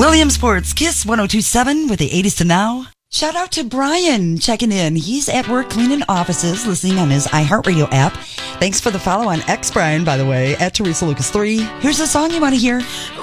Williamsport's Kiss 102.7 with the 80s to now. Shout out to Brian checking in. He's at work cleaning offices, listening on his iHeartRadio app. Thanks for the follow on X Brian, by the way, at Teresa Lucas 3. Here's the song you want to hear.